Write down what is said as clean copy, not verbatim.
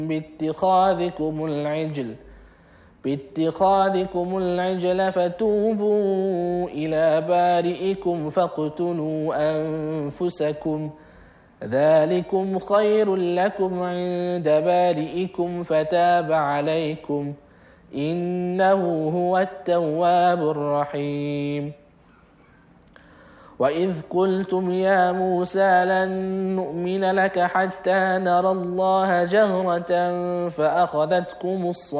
باتخاذكم العجل فتوبوا إلى بارئكم فاقتلوا أنفسكم ذلكم خير لكم عند بارئكم فتاب عليكم إنه هو التواب الرحيم. وإذ قلتم يا موسى لن نؤمن لك حتى نرى الله جهرة فأخذتكم الصاعقة